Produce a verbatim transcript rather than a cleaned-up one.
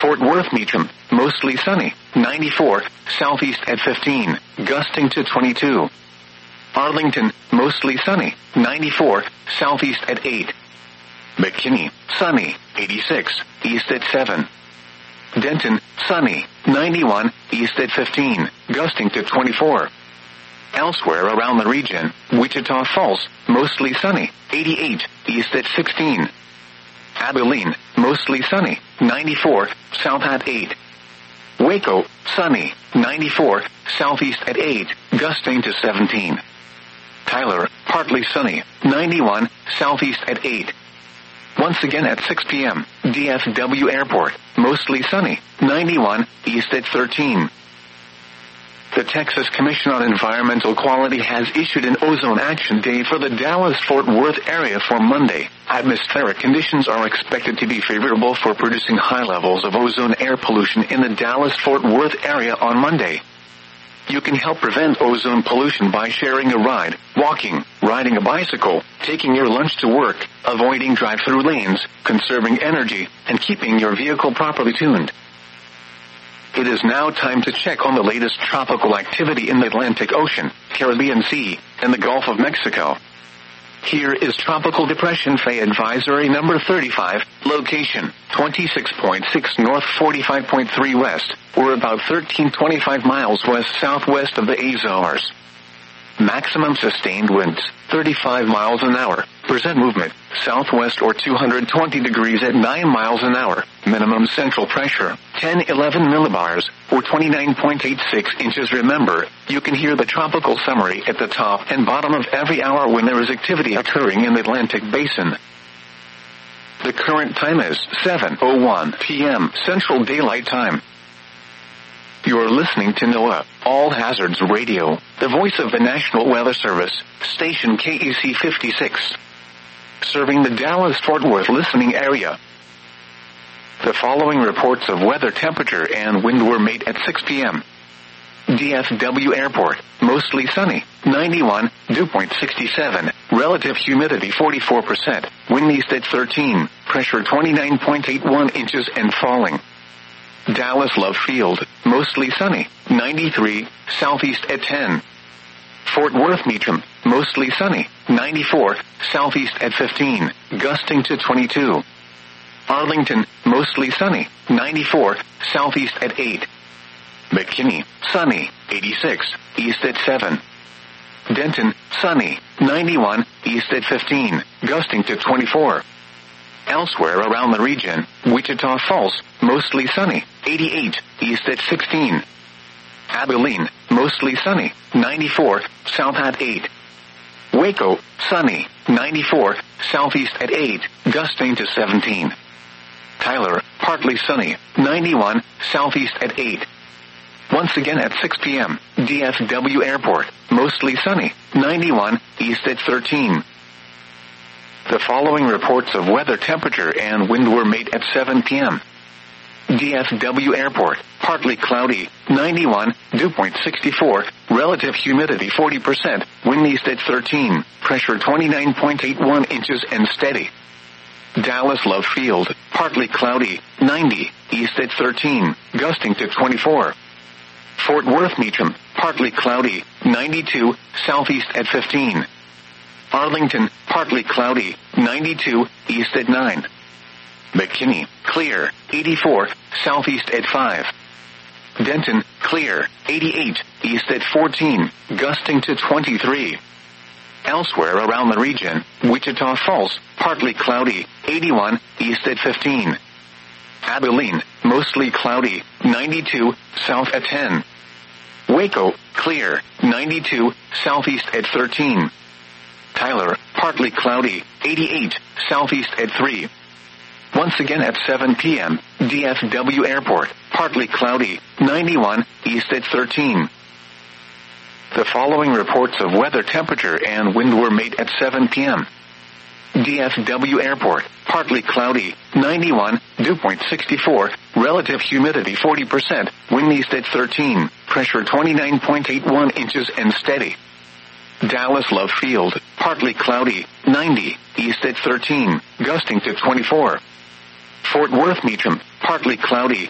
Fort Worth Meacham, mostly sunny, ninety-four, southeast at fifteen, gusting to twenty-two. Arlington, mostly sunny, ninety-four, southeast at eight. McKinney, sunny, eighty-six, east at seven. Denton, sunny, ninety-one, east at fifteen, gusting to twenty-four. Elsewhere around the region, Wichita Falls, mostly sunny, eighty-eight, east at sixteen. Abilene, mostly sunny, ninety-four, south at eight. Waco, sunny, ninety-four, southeast at eight, gusting to seventeen. Tyler, partly sunny, ninety-one, southeast at eight. Once again at six p.m., D F W Airport, mostly sunny, ninety-one, east at thirteen. The Texas Commission on Environmental Quality has issued an ozone action day for the Dallas-Fort Worth area for Monday. Atmospheric conditions are expected to be favorable for producing high levels of ozone air pollution in the Dallas-Fort Worth area on Monday. You can help prevent ozone pollution by sharing a ride, walking, riding a bicycle, taking your lunch to work, avoiding drive-through lanes, conserving energy, and keeping your vehicle properly tuned. It is now time to check on the latest tropical activity in the Atlantic Ocean, Caribbean Sea, and the Gulf of Mexico. Here is Tropical Depression Faye Advisory number thirty-five, location, twenty-six point six north, forty-five point three west, or about thirteen twenty-five miles west-southwest of the Azores. Maximum sustained winds, thirty-five miles an hour. Percent movement, southwest or two hundred twenty degrees at nine miles an hour. Minimum central pressure, ten eleven millibars, or twenty-nine point eight six inches. Remember, you can hear the tropical summary at the top and bottom of every hour when there is activity occurring in the Atlantic Basin. The current time is seven oh one p.m. Central Daylight Time. You're listening to NOAA, All Hazards Radio, the voice of the National Weather Service, station K E C fifty-six. Serving the Dallas-Fort Worth listening area. The following reports of weather, temperature, and wind were made at six p.m. D F W Airport, mostly sunny, ninety-one, dew point sixty-seven, relative humidity forty-four percent, wind east at thirteen, pressure twenty-nine point eight one inches and falling. Dallas Love Field, mostly sunny, ninety-three, southeast at ten. Fort Worth Meacham, mostly sunny, ninety-four, southeast at fifteen, gusting to twenty-two. Arlington, mostly sunny, ninety-four, southeast at eight. McKinney, sunny, eighty-six, east at seven. Denton, sunny, ninety-one, east at fifteen, gusting to twenty-four. Elsewhere around the region, Wichita Falls, mostly sunny, eighty-eight, east at sixteen. Abilene, mostly sunny, ninety-four, south at eight. Waco, sunny, ninety-four, southeast at eight, gusting to seventeen. Tyler, partly sunny, ninety-one, southeast at eight. Once again at six p.m., D F W Airport, mostly sunny, ninety-one, east at thirteen. The following reports of weather, temperature, and wind were made at seven p.m. D F W Airport, partly cloudy, ninety-one, dew point sixty-four, relative humidity forty percent, wind east at thirteen, pressure twenty-nine point eight one inches and steady. Dallas Love Field, partly cloudy, ninety, east at thirteen, gusting to twenty-four. Fort Worth Meacham, partly cloudy, ninety-two, southeast at fifteen. Arlington, partly cloudy, ninety-two, east at nine. McKinney, clear, eighty-four, southeast at five. Denton, clear, eighty-eight, east at fourteen, gusting to twenty-three. Elsewhere around the region, Wichita Falls, partly cloudy, eighty-one, east at fifteen. Abilene, mostly cloudy, ninety-two, south at ten. Waco, clear, ninety-two, southeast at thirteen. Tyler, partly cloudy, eighty-eight, southeast at three. Once again at seven p.m., D F W Airport, partly cloudy, ninety-one, east at thirteen. The following reports of weather, temperature, and wind were made at seven p.m. D F W Airport, partly cloudy, ninety-one, dew point sixty-four, relative humidity forty percent, wind east at thirteen, pressure twenty-nine point eight one inches and steady. Dallas Love Field, partly cloudy, ninety, east at thirteen, gusting to twenty-four. Fort Worth Meacham, partly cloudy,